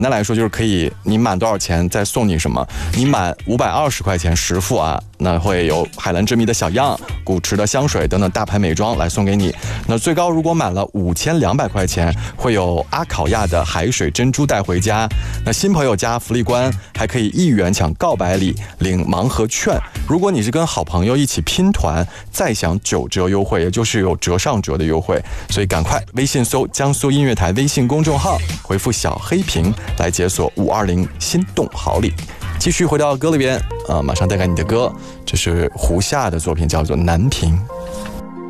单来说就是可以，你满多少钱再送你什么？你满520块钱10副啊，那会有海蓝之谜的小样、古驰的香水等等大牌美妆来送给你。那最高如果满了5200块钱，会有阿考亚的海水珍珠带回家。那新朋友加福利关还可以1元抢告白礼，领盲盒券。如果你是跟好朋友一起拼团，再享9折优惠，也就是有折上折的优惠。所以赶快微信搜江苏音乐台微信公众号，回复小黑屏来解锁520心动好礼。继续回到歌里边马上带给你的歌，这是胡夏的作品，叫做南屏。